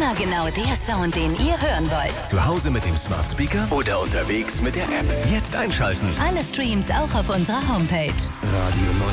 Immer genau der Sound, den ihr hören wollt. Zu Hause mit dem Smart Speaker oder unterwegs mit der App. Jetzt einschalten. Alle Streams auch auf unserer Homepage. Radio 9.